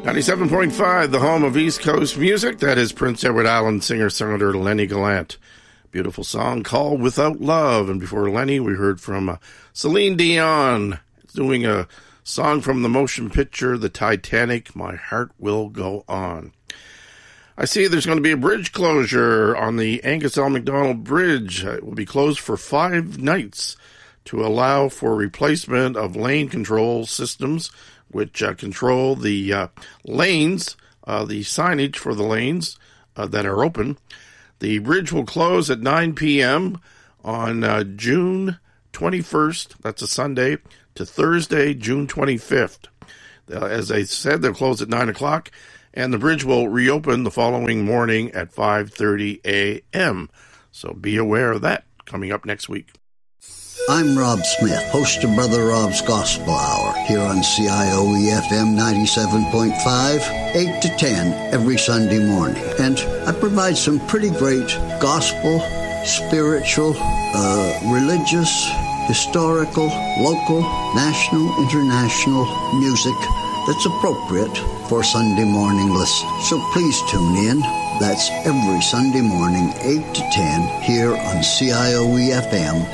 97.5, the home of East Coast music. That is Prince Edward Island singer-songwriter Lenny Gallant. Beautiful song called Without Love. And before Lenny, we heard from Celine Dion doing a song from the motion picture The Titanic, My Heart Will Go On. I see there's going to be a bridge closure on the Angus L. MacDonald Bridge. It will be closed for 5 nights to allow for replacement of lane control systems which control the lanes, the signage for the lanes that are open. The bridge will close at 9 p.m. on June 21st, that's a Sunday, to Thursday, June 25th. As I said, they'll close at 9 o'clock, and the bridge will reopen the following morning at 5:30 a.m. So be aware of that coming up next week. I'm Rob Smith, host of Brother Rob's Gospel Hour, here on CIOE-FM 97.5, 8 to 10 every Sunday morning. And I provide some pretty great gospel, spiritual, religious, historical, local, national, international music that's appropriate for Sunday morning listening. So please tune in. That's every Sunday morning, 8 to 10, here on CIOE-FM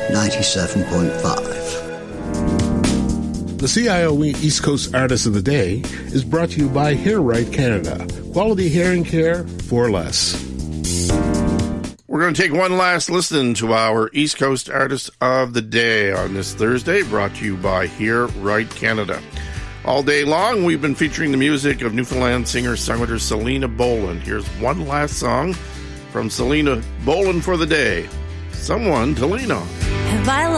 97.5. The CIOE East Coast Artist of the Day is brought to you by Hair Right Canada. Quality hearing care for less. We're going to take one last listen to our East Coast Artist of the Day on this Thursday, brought to you by Hear Right Canada. All day long, we've been featuring the music of Newfoundland singer-songwriter Selena Boland. Here's one last song from Selena Boland for the day, Someone to Lean On. Have I